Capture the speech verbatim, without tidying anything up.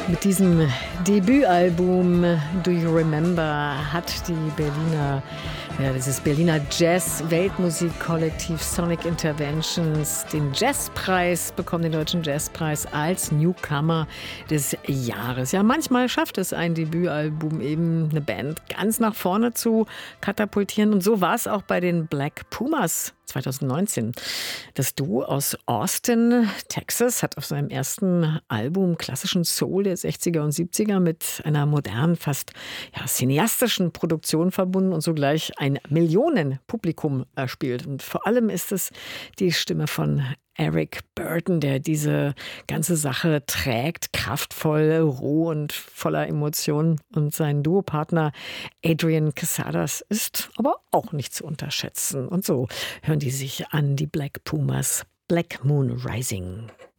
Mit diesem Debütalbum Do You Remember hat die Berliner, ja, dieses Berliner Jazz-Weltmusikkollektiv Sonic Interventions den Jazzpreis bekommen, den Deutschen Jazzpreis als Newcomer des Jahres. Ja, manchmal schafft es ein Debütalbum eben, eine Band ganz nach vorne zu katapultieren. Und so war es auch bei den Black Pumas zwanzig neunzehn. Das Duo aus Austin, Texas, hat auf seinem ersten Album klassischen Soul der sechziger und siebziger mit einer modernen, fast ja, cineastischen Produktion verbunden und sogleich ein Millionenpublikum erspielt. Und vor allem ist es die Stimme von Eric Burdon, der diese ganze Sache trägt, kraftvoll, roh und voller Emotionen. Und sein Duopartner Adrian Quesadas ist aber auch nicht zu unterschätzen. Und so hören die sich an, die Black Pumas, Black Moon Rising.